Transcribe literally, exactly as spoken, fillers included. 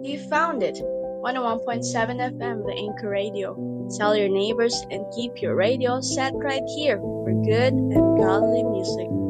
You found it. one oh one point seven F M, the Anchor Radio. Tell your neighbors and keep your radio set right here for good and godly music.